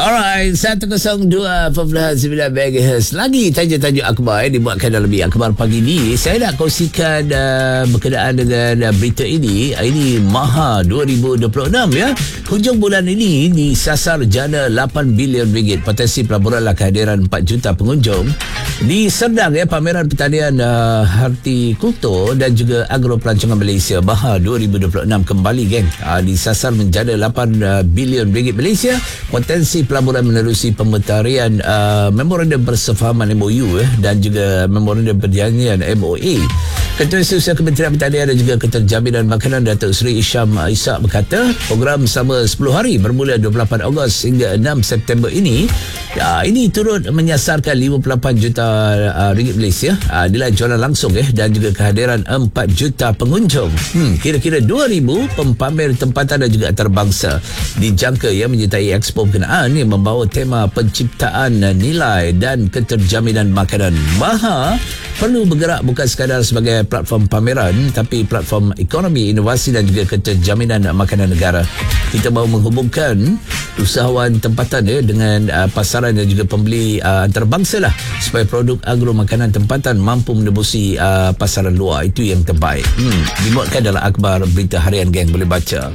Alright, 102.9 MHz. Lagi tajuk-tajuk akhbar dibuatkan dalam akhbar pagi ni. Saya nak kongsikan berkenaan dengan berita ini. Ini Maha 2026 ya. Hujung bulan ini disasar jana 8 bilion ringgit. Potensi pelaburanlah kehadiran 4 juta pengunjung. Di Serdang ya, pameran pertanian hortikultur dan juga agro pelancongan Malaysia Maha 2026 kembali geng. Disasar menjana 8 bilion ringgit Malaysia. Potensi pelaburan menerusi pementarian memorandum persefahaman MOU dan juga memorandum perjanjian MOA. Ketua Setiausaha Kementerian Pertanian dan juga Keterjaminan Makanan Datuk Seri Isham Ishak berkata, program selama 10 hari bermula 28 Ogos hingga 6 September ini turut menyasarkan 58 juta ringgit Malaysia nilai jualan langsung dan juga kehadiran 4 juta pengunjung. Kira-kira 2,000 pempamer tempatan dan juga antarabangsa dijangka yang menyertai expo berkenaan yang membawa tema penciptaan nilai dan keterjaminan makanan. Maha perlu bergerak bukan sekadar sebagai platform pameran tapi platform ekonomi, inovasi dan juga keterjaminan makanan negara. Kita mahu menghubungkan usahawan tempatan dengan pasaran dan juga pembeli antarabangsa lah, supaya produk agro makanan tempatan mampu menembusi pasaran luar. Itu yang terbaik. Dimuatkan dalam akhbar berita harian geng, boleh baca.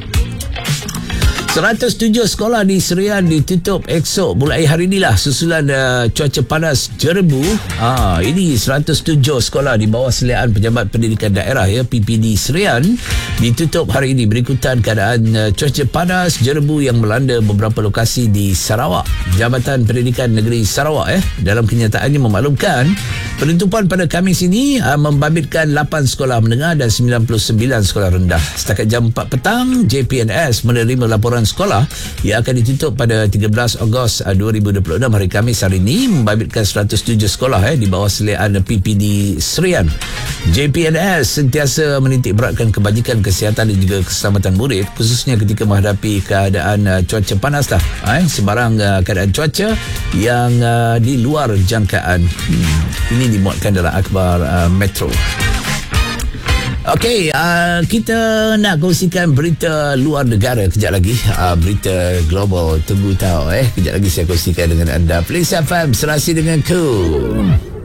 107 sekolah di Serian ditutup esok mulai hari inilah susulan cuaca panas Jerebu. Ini 107 sekolah di bawah seliaan Pejabat Pendidikan Daerah ya, PPD Serian ditutup hari ini berikutan keadaan cuaca panas Jerebu yang melanda beberapa lokasi di Sarawak. Jabatan Pendidikan Negeri Sarawak dalam kenyataannya memaklumkan penutupan pada Khamis ini membabitkan 8 sekolah menengah dan 99 sekolah rendah. Setakat jam 4 petang, JPNS menerima laporan sekolah yang akan ditutup pada 13 Ogos 2026 hari Khamis hari ini, membabitkan 107 sekolah di bawah seliaan PPD Serian. JPNS sentiasa menitik beratkan kebajikan kesihatan dan juga keselamatan murid, khususnya ketika menghadapi keadaan cuaca panas sebarang keadaan cuaca yang di luar jangkaan. Ini dimuatkan dalam akhbar Metro. Okey, kita nak kongsikan berita luar negara kejap lagi. Berita global, tunggu tahu kejap lagi saya kongsikan dengan anda. Please FM serasi dengan Cool.